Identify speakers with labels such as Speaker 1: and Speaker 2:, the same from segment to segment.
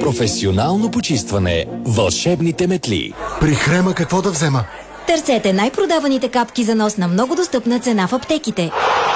Speaker 1: Професионално почистване. Вълшебните метли.
Speaker 2: При Хрема какво да взема?
Speaker 3: Търсете най-продаваните капки за нос на много достъпна цена в аптеките.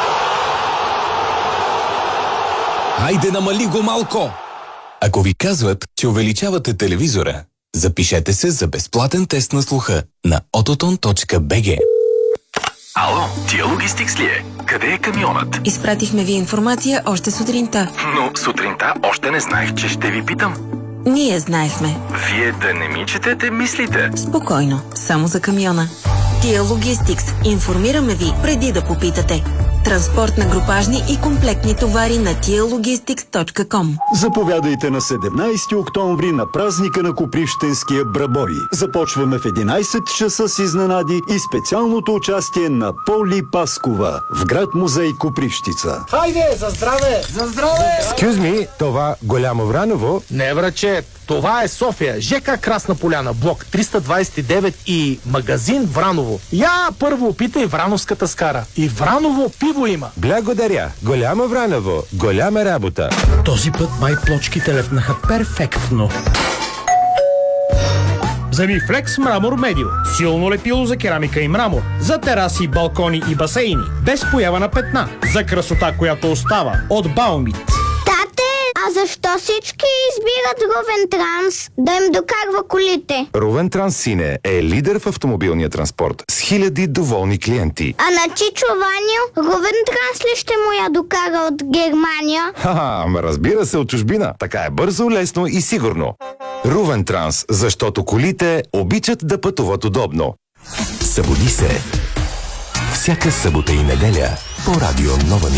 Speaker 1: Хайде, намали го малко! Ако ви казват, че увеличавате телевизора, запишете се за безплатен тест на слуха на ototon.bg.
Speaker 4: Ало, тия Логистикс ли е? Къде е камионът?
Speaker 5: Изпратихме ви информация още сутринта.
Speaker 4: Но сутринта още не знаех, че ще ви питам.
Speaker 5: Ние знаехме.
Speaker 4: Вие да не ми четете мислите.
Speaker 5: Спокойно, само за камиона. Тия Логистикс. Информираме ви преди да попитате. Транспорт на групажни и комплектни товари на tialogistics.com.
Speaker 6: Заповядайте на 17 октомври на празника на Копривщенския брабой. Започваме в 11 часа с изненади и специалното участие на Поли Паскова в град музей Копривщица.
Speaker 7: Хайде, за здраве! За здраве!
Speaker 2: Excuse me, това Голямо Враново?
Speaker 7: Не, враче, това е София, ЖК Красна поляна, блок 329 и магазин Враново. Я първо опитай Врановската скара. И Враново пиво има.
Speaker 2: Благодаря. Голямо Враново. Голяма работа.
Speaker 8: Този път май плочките лепнаха перфектно. Вземи Флекс Мрамор Медио. Силно лепило за керамика и мрамор. За тераси, балкони и басейни. Без поява на петна. За красота, която остава. От Баумит.
Speaker 9: А защо всички избират Рувен Транс да им докарва колите?
Speaker 10: Рувен Транс Сине е лидер в автомобилния транспорт с хиляди доволни клиенти.
Speaker 9: А на Чичо Ваню Рувен Транс ли ще му я докара от Германия?
Speaker 10: Ама разбира се, от чужбина. Така е бързо, лесно и сигурно. Рувен Транс, защото колите обичат да пътуват удобно.
Speaker 11: Събуди се. Всяка събота и неделя по радио Нова